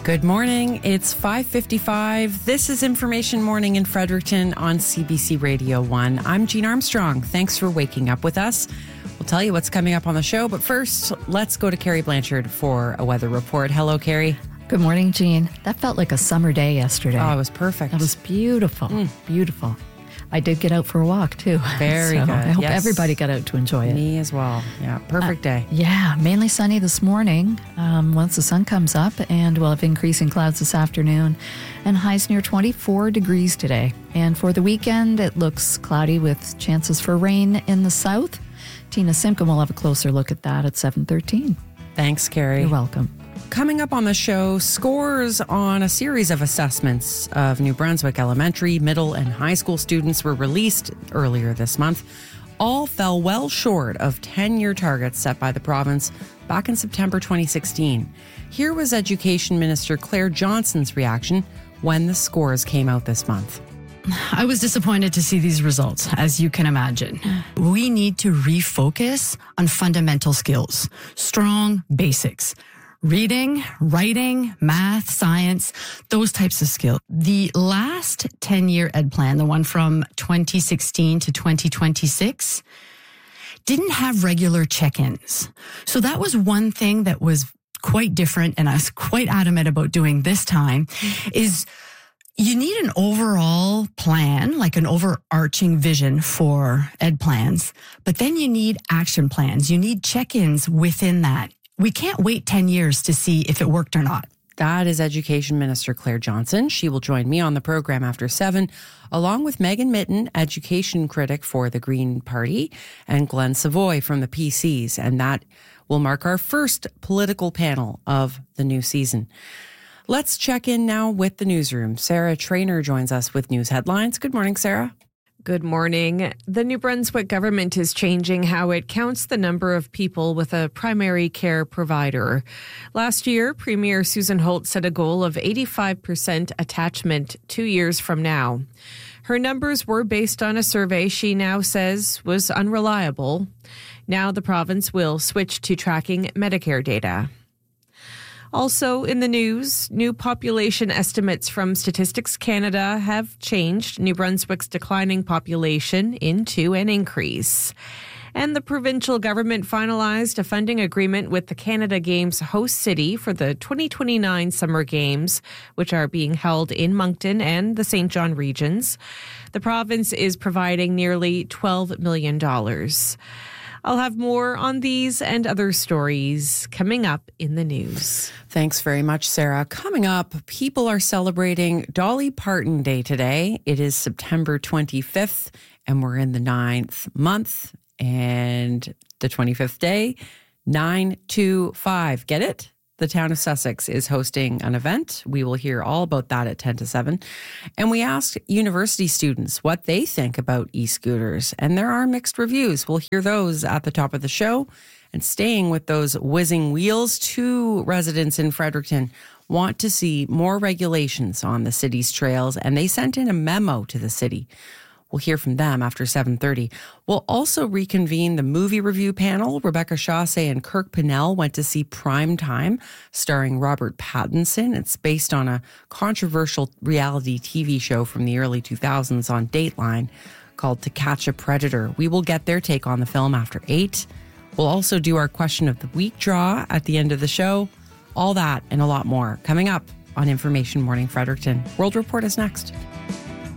Good morning. It's 5:55. This is Information Morning in Fredericton on CBC Radio 1. I'm Jean Armstrong. Thanks for waking up with us. We'll tell you what's coming up on the show, but first, let's go to Carrie Blanchard for a weather report. Hello, Carrie. Good morning, Jean. That felt like a summer day yesterday. Oh, it was perfect. That was beautiful. Beautiful. I did get out for a walk, too. Very good. I hope everybody got out to enjoy it. Me as well. Yeah, perfect day. Yeah, mainly sunny this morning once the sun comes up, and we'll have increasing clouds this afternoon, and highs near 24 degrees today. And for the weekend, it looks cloudy with chances for rain in the south. Tina Simkin will have a closer look at that at 7:13. Thanks, Carrie. You're welcome. Coming up on the show, scores on a series of assessments of New Brunswick elementary, middle, and high school students were released earlier this month. All fell well short of 10-year targets set by the province back in September 2016. Here was Education Minister Claire Johnson's reaction when the scores came out this month. I was disappointed to see these results, as you can imagine. We need to refocus on fundamental skills, strong basics. Reading, writing, math, science, those types of skills. The last 10-year ed plan, the one from 2016 to 2026, didn't have regular check-ins. So that was one thing that was quite different, and I was quite adamant about doing this time, is you need an overall plan, like an overarching vision for ed plans, but then you need action plans. You need check-ins within that. We can't wait 10 years to see if it worked or not. That is Education Minister Claire Johnson. She will join me on the program after 7, along with Megan Mitten, education critic for the Green Party, and Glenn Savoy from the PCs. And that will mark our first political panel of the new season. Let's check in now with the newsroom. Sarah Traynor joins us with news headlines. Good morning, Sarah. Good morning. The New Brunswick government is changing how it counts the number of people with a primary care provider. Last year, Premier Susan Holt set a goal of 85% attachment 2 years from now. Her numbers were based on a survey she now says was unreliable. Now the province will switch to tracking Medicare data. Also in the news, new population estimates from Statistics Canada have changed New Brunswick's declining population into an increase. And the provincial government finalized a funding agreement with the Canada Games host city for the 2029 Summer Games, which are being held in Moncton and the St. John regions. The province is providing nearly $12 million. I'll have more on these and other stories coming up in the news. Thanks very much, Sarah. Coming up, people are celebrating Dolly Parton Day today. It is September 25th, and we're in the 9th month. And the 25th day, 925. Get it? The town of Sussex is hosting an event. We will hear all about that at 10 to 7. And we asked university students what they think about e-scooters. And there are mixed reviews. We'll hear those at the top of the show. And staying with those whizzing wheels, 2 residents in Fredericton want to see more regulations on the city's trails. And they sent in a memo to the city. We'll hear from them after 7:30. We'll also reconvene the movie review panel. Rebecca Chaussee and Kirk Pinnell went to see Prime Time, starring Robert Pattinson. It's based on a controversial reality TV show from the early 2000s on Dateline called To Catch a Predator. We will get their take on the film after 8. We'll also do our question of the week draw at the end of the show. All that and a lot more coming up on Information Morning Fredericton. World Report is next.